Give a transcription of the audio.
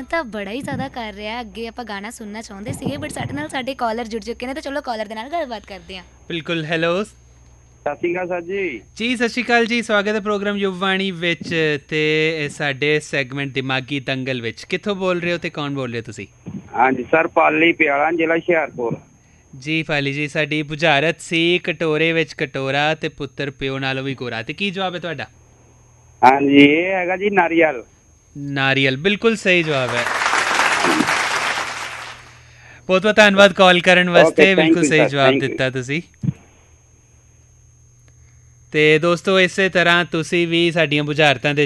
ਤਾਂ ਬੜਾ ਹੀ ਜ਼ਿਆਦਾ ਕਰ ਰਿਹਾ। ਅੱਗੇ ਆਪਾਂ ਗਾਣਾ ਸੁਣਨਾ ਚਾਹੁੰਦੇ ਸੀਗੇ ਬਟ ਸਾਡੇ ਨਾਲ ਸਾਡੇ ਕਾਲਰ ਜੁੜ ਚੁੱਕੇ ਨੇ, ਤਾਂ ਚਲੋ ਕਾਲਰ ਦੇ ਨਾਲ ਗੱਲਬਾਤ ਕਰਦੇ ਹਾਂ। ਬਿਲਕੁਲ। ਹੈਲੋ ਸਤਿ ਸ਼੍ਰੀ ਅਕਾਲ ਸਰ ਜੀ। ਜੀ, ਸਤਿ ਸ਼੍ਰੀ ਅਕਾਲ ਜੀ। ਸਵਾਗਤ ਹੈ ਪ੍ਰੋਗਰਾਮ ਯੁਵਵਾਣੀ ਵਿੱਚ ਤੇ ਸਾਡੇ ਸੈਗਮੈਂਟ ਦਿਮਾਗੀ ਦੰਗਲ ਵਿੱਚ। ਕਿੱਥੋਂ ਬੋਲ ਰਹੇ ਹੋ ਤੇ ਕੌਣ ਬੋਲ ਰਹੇ ਹੋ ਤੁਸੀਂ? ਹਾਂਜੀ ਸਰ, ਪਾਲੀ ਪਿਆਲਾ, ਜ਼ਿਲ੍ਹਾ ਹੁਸ਼ਿਆਰਪੁਰ। ਜੀ ਪਾਲੀ ਜੀ, ਸਾਡੀ ਬੁਝਾਰਤ ਸੀ ਕਟੋਰੇ ਵਿੱਚ ਕਟੋਰਾ ਤੇ ਪੁੱਤਰ ਪਿਓ ਨਾਲੋਂ ਵੀ ਗੋਰਾ। ਤੇ ਕੀ ਜਵਾਬ ਹੈ ਤੁਹਾਡਾ? ਹਾਂਜੀ, ਇਹ ਹੈਗਾ ਜੀ ਨਾਰੀਅਲ। ਨਾਰੀਅਲ, ਬਿਲਕੁਲ ਸਹੀ ਜਵਾਬ ਹੈ। ਬਹੁਤ ਬਹੁਤ ਧੰਨਵਾਦ ਕਾਲ ਕਰਨ ਵਾਸਤੇ, ਬਿਲਕੁਲ ਸਹੀ ਜਵਾਬ ਦਿੱਤਾ ਤੁਸੀਂ। ਤੇ ਦੋਸਤੋ, ਇਸੇ ਤਰ੍ਹਾਂ ਤੁਸੀਂ ਵੀ ਸਾਡੀਆਂ ਬੁਝਾਰਤਾਂ ਦੇ